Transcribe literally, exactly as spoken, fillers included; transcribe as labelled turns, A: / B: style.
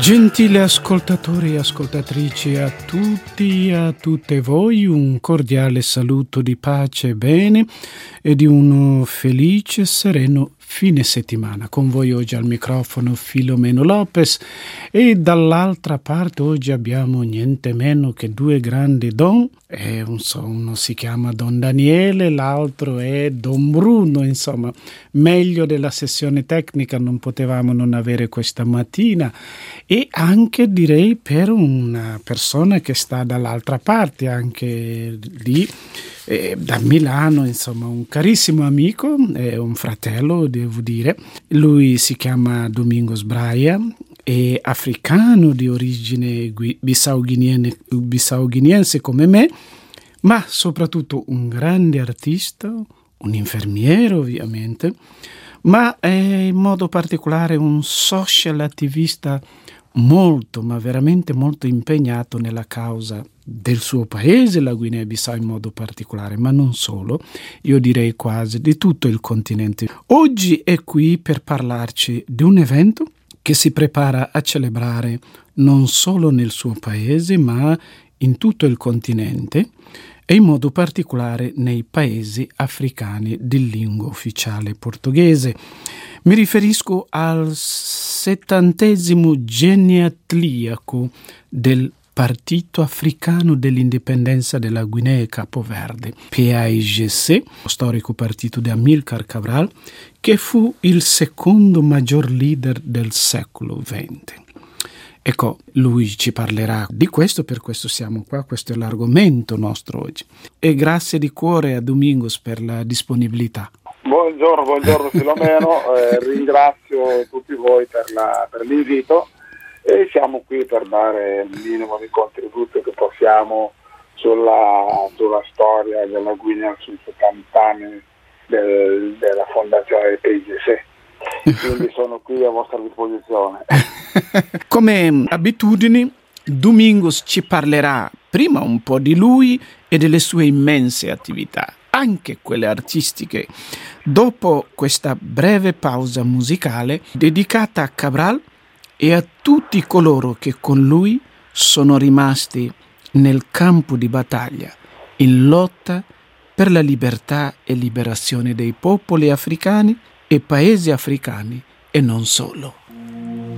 A: Gentili ascoltatori e ascoltatrici, a tutti e a tutte voi un cordiale saluto di pace e bene e di un felice e sereno fine settimana. Con voi oggi al microfono Filomeno Lopez e dall'altra parte oggi abbiamo niente meno che due grandi don. E uno si chiama Don Daniele, l'altro è Don Bruno. Insomma, meglio della sessione tecnica non potevamo non avere questa mattina, e anche direi per una persona che sta dall'altra parte, anche lì eh, da Milano, insomma un carissimo amico, è un fratello devo dire. Lui si chiama Domingos Braia, è africano di origine bissau-guineense come me, ma soprattutto un grande artista, un infermiere ovviamente, ma è in modo particolare un social attivista molto, ma veramente molto impegnato nella causa del suo paese, la Guinea-Bissau in modo particolare, ma non solo, io direi quasi di tutto il continente. Oggi è qui per parlarci di un evento che si prepara a celebrare non solo nel suo paese, ma in tutto il continente e in modo particolare nei paesi africani di lingua ufficiale portoghese. Mi riferisco al settantesimo geneatliaco del Partito Africano dell'Indipendenza della Guinea e Capoverde, P A I G C, lo storico partito di Amílcar Cabral, che fu il secondo maggior leader del secolo venti. Ecco, lui ci parlerà di questo, per questo siamo qua, questo è l'argomento nostro oggi. E grazie di cuore a Domingos per la disponibilità.
B: Buongiorno, buongiorno Filomeno, eh, ringrazio tutti voi per, la, per l'invito e siamo qui per dare il minimo di contributo che possiamo sulla, sulla storia della Guinea, sui settanta anni del, della fondazione del P I G C. Quindi sono qui a vostra disposizione.
A: Come abitudini, Domingos ci parlerà prima un po' di lui e delle sue immense attività, anche quelle artistiche. Dopo questa breve pausa musicale dedicata a Cabral e a tutti coloro che con lui sono rimasti nel campo di battaglia, in lotta per la libertà e liberazione dei popoli africani e paesi africani e non solo.